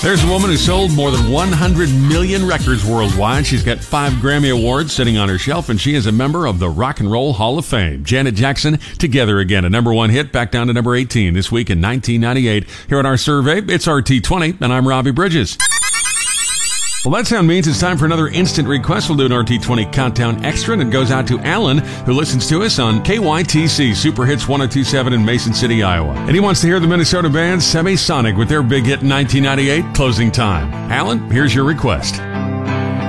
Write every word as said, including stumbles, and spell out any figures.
There's a woman who sold more than one hundred million records worldwide. She's got five Grammy Awards sitting on her shelf, and she is a member of the Rock and Roll Hall of Fame. Janet Jackson, Together Again, a number one hit, back down to number eighteen this week in nineteen ninety-eight. Here on our survey, it's R T twenty, and I'm Robbie Bridges. Well, that sound means it's time for another instant request. We'll do an R T twenty Countdown Extra, and it goes out to Alan, who listens to us on K Y T C Super Hits one oh two point seven in Mason City, Iowa. And he wants to hear the Minnesota band Semisonic with their big hit in nineteen ninety-eight, Closing Time. Alan, here's your request.